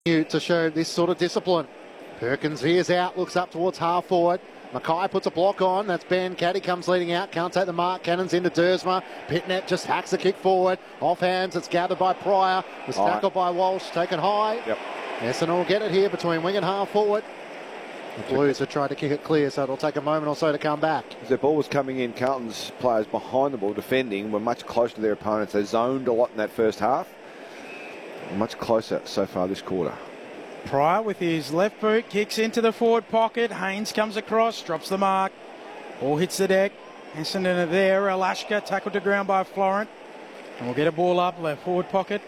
To show this sort of discipline. Perkins veers out, looks up towards half forward. Mackay puts a block on. That's Ben. Caddy comes leading out. Can't take the mark. Cannon's into Dersma. Pitnet just hacks the kick forward. Off hands. It's gathered by Pryor. Was tackled by Walsh. Taken high. Yep. Essendon will get it here between wing and half forward. The Blues have tried to kick it clear, so it'll take a moment or so to come back. As the ball was coming in, Carlton's players behind the ball defending were much closer to their opponents. They zoned a lot in that first half. Much closer so far this quarter. Pryor with his left boot kicks into the forward pocket. Haynes comes across, drops the mark. Ball hits the deck. Essendon are there. Alashka tackled to ground by Florent. And we'll get a ball up, left forward pocket.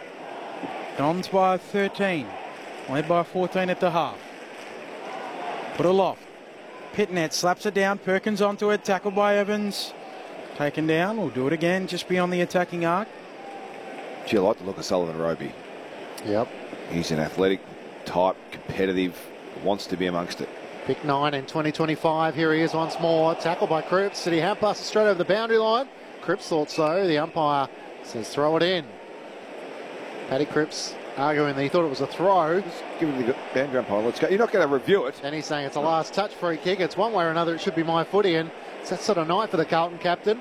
Dons by 13. Led by 14 at the half. Put aloft. Pitnet slaps it down. Perkins onto it. Tackled by Evans. Taken down. We'll do it again just beyond the attacking arc. Gee, I like the look of Sullivan Roby. Yep. He's an athletic type, competitive, wants to be amongst it. Pick 9 in 2025. Here he is once more. Tackled by Cripps. City hand passes straight over the boundary line. Cripps thought so. The umpire says throw it in. Paddy Cripps arguing that he thought it was a throw. Just give it to the boundary umpire. Let's go. You're not going to review it. And he's saying it's a last touch free kick. It's one way or another. It should be my footy. And it's that sort of night for the Carlton captain.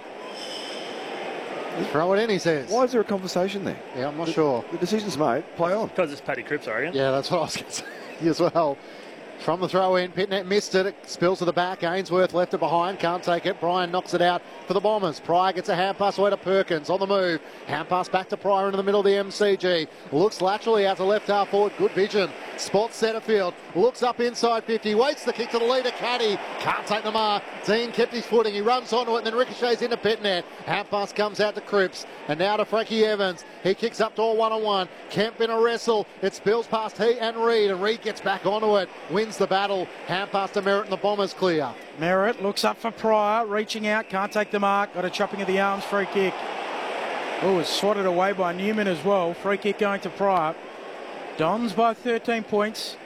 Throw it in, he says. Why is there a conversation there? Yeah, I'm not sure. The decision's made. Play on. Because it's Paddy Cripps, I reckon. Yeah, that's what I was going to say as well. From the throw in, Pitnet missed it. It spills to the back. Ainsworth left it behind. Can't take it. Bryan knocks it out for the Bombers. Pryor gets a hand pass away to Perkins on the move. Hand pass back to Pryor into the middle of the MCG. Looks laterally out to left half forward. Good vision. Spots Setterfield. Looks up inside 50. Waits the kick to the leader. Caddy can't take the mark. Dean kept his footing. He runs onto it and then ricochets into Pitnet. Hand pass comes out to Cripps. And now to Frankie Evans. He kicks up to a one-on-one. Kemp in a wrestle. It spills past he and Reid. And Reid gets back onto it. Wins the battle. Hand pass to Merritt and the Bombers clear. Merritt looks up for Pryor. Reaching out. Can't take the mark. Got a chopping of the arms. Free kick. Oh, it's swatted away by Newman as well. Free kick going to Pryor. Dons by 13 points.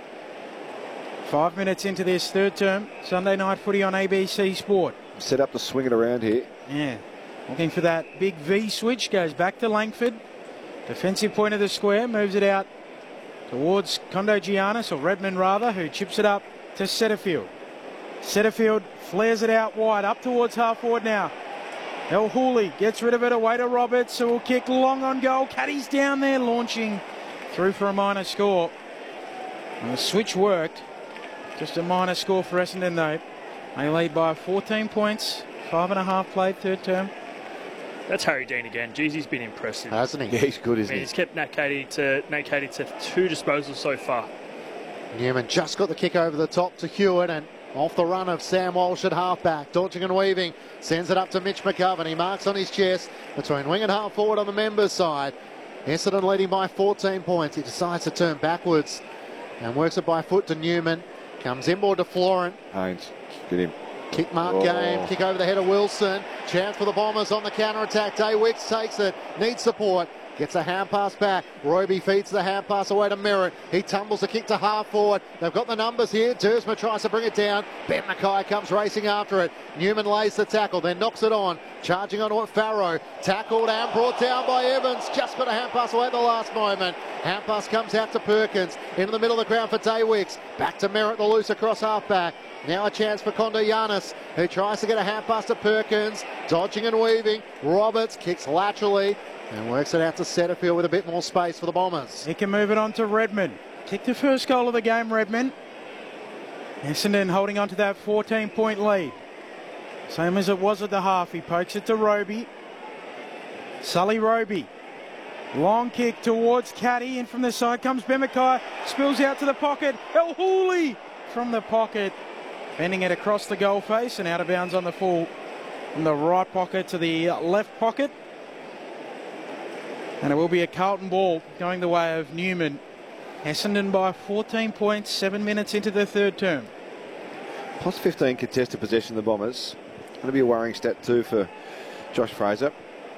5 minutes into this third term. Sunday night footy on ABC Sport. Set up to swing it around here. Yeah. Looking for that big V switch. Goes back to Langford. Defensive point of the square. Moves it out towards Kondogiannis, or Redmond rather, who chips it up to Setterfield. Setterfield flares it out wide. Up towards half forward now. El Hooley gets rid of it away to Roberts, who will kick long on goal. Caddy's down there launching through for a minor score. And the switch worked. Just a minor score for Essendon though. They lead by 14 points. 5.5 played third term. That's Harry Dean again. Jeez, he's been impressive. Hasn't he? Yeah, he's good, isn't he? He's kept Nat Cady to 2 disposals so far. Newman just got the kick over the top to Hewitt, and off the run of Sam Walsh at halfback. Dodging and weaving. Sends it up to Mitch McGovern. He marks on his chest between wing and half forward on the members' side. Essendon leading by 14 points. He decides to turn backwards and works it by foot to Newman. Comes inboard to Florent. Haynes, get him. Kick mark game. Kick over the head of Wilson. Chance for the Bombers on the counter-attack. Daywicks takes it. Needs support. Gets a hand pass back. Roby feeds the hand pass away to Merritt. He tumbles the kick to half forward. They've got the numbers here. Dersma tries to bring it down. Ben Mackay comes racing after it. Newman lays the tackle, then knocks it on. Charging onto it, Farrow. Tackled and brought down by Evans. Just got a hand pass away at the last moment. Hand pass comes out to Perkins. Into the middle of the ground for Daywicks. Back to Merritt, the loose across halfback. Now a chance for Kondogiannis, who tries to get a hand pass to Perkins. Dodging and weaving. Roberts kicks laterally and works it out to Setterfield with a bit more space for the Bombers. He can move it on to Redmond. Kick the first goal of the game, Redmond. Essendon holding on to that 14-point lead. Same as it was at the half. He pokes it to Roby. Sully Roby. Long kick towards Caddy. In from the side comes Ben Mackay. Spills out to the pocket. El Hooley from the pocket. Bending it across the goal face and out of bounds on the full. From the right pocket to the left pocket. And it will be a Carlton ball going the way of Newman. Essendon by 14 points, 7 minutes into the third term. Plus 15 contested possession of the Bombers. Going to be a worrying stat too for Josh Fraser.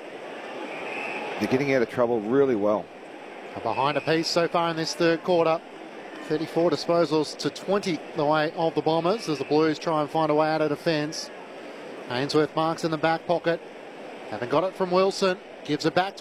They're getting out of trouble really well. Behind a piece so far in this third quarter. 34 disposals to 20 the way of the Bombers as the Blues try and find a way out of defence. Ainsworth marks in the back pocket. Haven't got it from Wilson. Gives it back to him.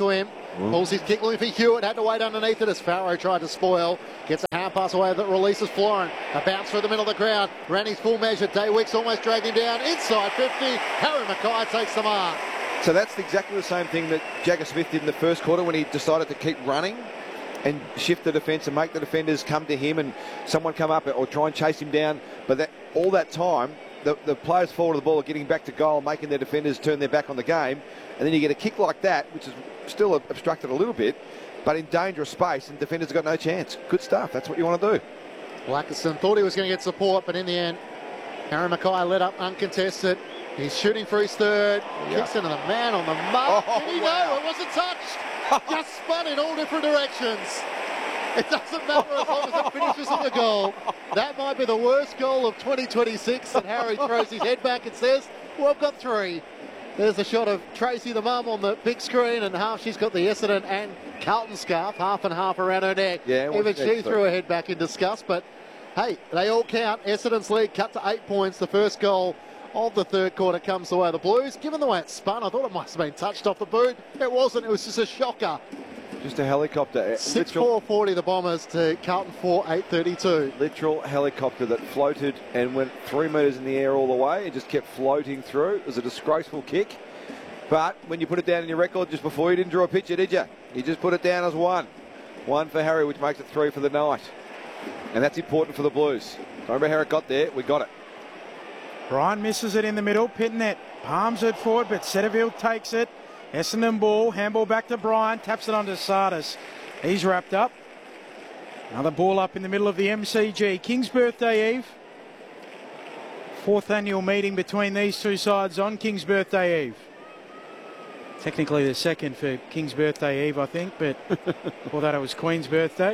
Pulls his kick, looking for Hewitt, had to wait underneath it as Farrow tried to spoil. Gets a hand pass away that releases Florin. A bounce through the middle of the ground. Ran his full measure. Daywicks almost dragged him down. Inside 50. Harry Mackay takes the mark. So that's exactly the same thing that Jagger Smith did in the first quarter when he decided to keep running and shift the defence and make the defenders come to him and someone come up or try and chase him down. But all that time, the players fall to the ball are getting back to goal, making their defenders turn their back on the game. And then you get a kick like that, which is still obstructed a little bit, but in dangerous space, and defenders have got no chance. Good stuff. That's what you want to do. Blackerson thought he was going to get support, but in the end, Harry Mackay let up uncontested. He's shooting for his third. Kicks into the man on the mark. Oh, Did he wow. know? It wasn't touched. Just spun in all different directions. It doesn't matter as long as it finishes in the goal. That might be the worst goal of 2026. And Harry throws his head back and says, well, I've got three. There's a shot of Tracy the mum on the big screen, and half she's got the Essendon and Carlton scarf, half and half around her neck. Yeah, even she threw her head back in disgust. But hey, they all count. Essendon's lead cut to 8 points. The first goal of the third quarter comes the way of the Blues. Given the way it spun, I thought it must have been touched off the boot. It wasn't. It was just a shocker. Just a helicopter. 6-4-40 the Bombers to Carlton 4-8-32. Literal helicopter that floated and went 3 metres in the air all the way. It just kept floating through. It was a disgraceful kick. But when you put it down in your record just before, you didn't draw a picture, did you? You just put it down as one. One for Harry, which makes it 3 for the night. And that's important for the Blues. Don't remember how it got there. We got it. Bryan misses it in the middle. Pittonet palms it forward, but Setterfield takes it. Essendon ball. Handball back to Bryan. Taps it onto Sardis. He's wrapped up. Another ball up in the middle of the MCG. King's Birthday Eve. 4th annual meeting between these two sides on King's Birthday Eve. Technically the second for King's Birthday Eve, I think, but before that it was Queen's Birthday.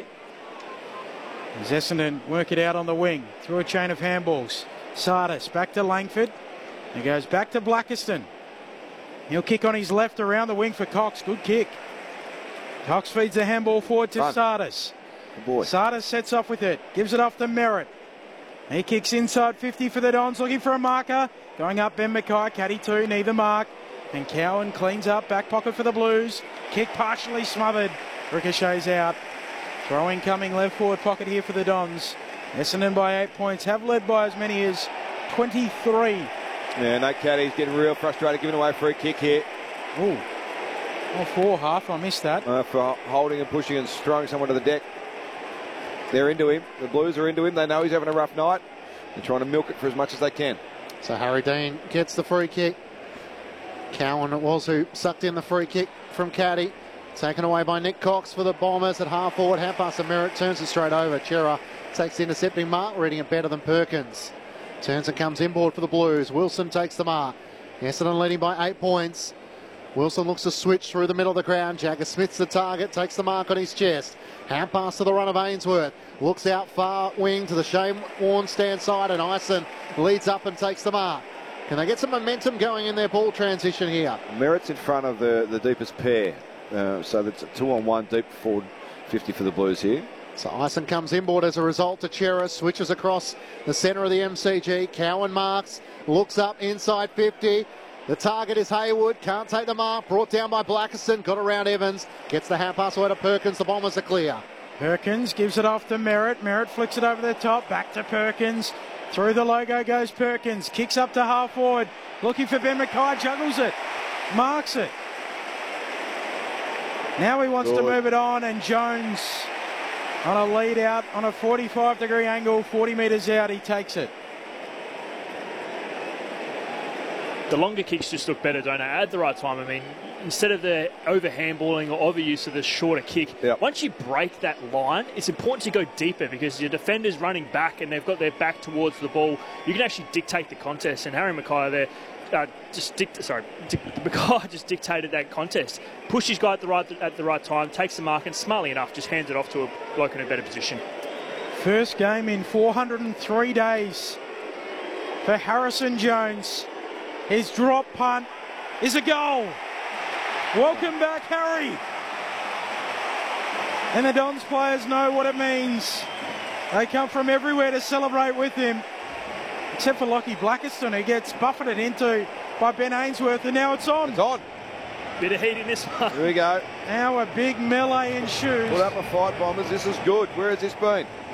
As Essendon work it out on the wing through a chain of handballs. Sardis back to Langford. He goes back to Blackerston. He'll kick on his left around the wing for Cox. Good kick. Cox feeds the handball forward to Sardis. Sardis sets off with it. Gives it off to Merritt. He kicks inside 50 for the Dons. Looking for a marker. Going up Ben Mackay. Caddy 2. Neither mark. And Cowan cleans up. Back pocket for the Blues. Kick partially smothered. Ricochets out. Throwing coming left forward pocket here for the Dons. Essendon by 8 points. Have led by as many as 23. Yeah, Nate Caddy's getting real frustrated, giving away a free kick here. Ooh. Oh, 4 half. I missed that. For holding and pushing and throwing someone to the deck. They're into him. The Blues are into him. They know he's having a rough night. They're trying to milk it for as much as they can. So Harry Dean gets the free kick. Cowan it was who sucked in the free kick from Caddy. Taken away by Nick Cox for the Bombers at half forward. Hand pass to Merritt. Turns it straight over. Chera takes the intercepting mark. Reading it better than Perkins. Turns and comes inboard for the Blues. Wilson takes the mark. Essendon leading by 8 points. Wilson looks to switch through the middle of the ground. Jagger Smith's the target. Takes the mark on his chest. Hand pass to the run of Ainsworth. Looks out far wing to the Shane Warne stand side. And Ison leads up and takes the mark. Can they get some momentum going in their ball transition here? Merritt's in front of the deepest pair. So that's a 2-on-1 deep forward 50 for the Blues here. So Ison comes inboard as a result to Chera, switches across the centre of the MCG. Cowan marks, looks up inside 50. The target is Haywood, can't take the mark, brought down by Blackerson, got around Evans, gets the hand pass away to Perkins, the Bombers are clear. Perkins gives it off to Merritt. Merritt flicks it over the top, back to Perkins. Through the logo goes Perkins, kicks up to half forward, looking for Ben Mackay, juggles it, marks it. Now he wants to move it on, and Jones on a lead out on a 45-degree angle, 40 metres out, he takes it. The longer kicks just look better, don't they? At the right time. I mean, instead of the over handballing or overuse of the shorter kick, once you break that line, it's important to go deeper because your defender's running back and they've got their back towards the ball. You can actually dictate the contest, and Harry Mackay there Mackay just dictated that contest. Pushed his guy at the right time, takes the mark, and smartly enough just hands it off to a bloke in a better position. First game in 403 days for Harrison Jones. His drop punt is a goal. Welcome back, Harry. And the Dons players know what it means. They come from everywhere to celebrate with him. Except for Lockie Blackerston, who gets buffeted into by Ben Ainsworth, and now it's on. It's on. Bit of heat in this one. Here we go. Now a big melee ensues. Put up a fight, Bombers. This is good. Where has this been?